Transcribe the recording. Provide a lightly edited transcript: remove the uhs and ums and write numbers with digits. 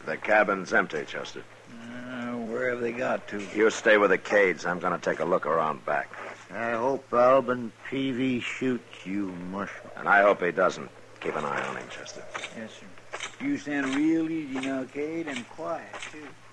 The cabin's empty, Chester. Where have they got to? You stay with the Cades. I'm going to take a look around back. I hope Alban Peavy shoots you, Marshal. And I hope he doesn't. Keep an eye on him, Chester. Yes, sir. You stand real easy now, Cade, and quiet, too.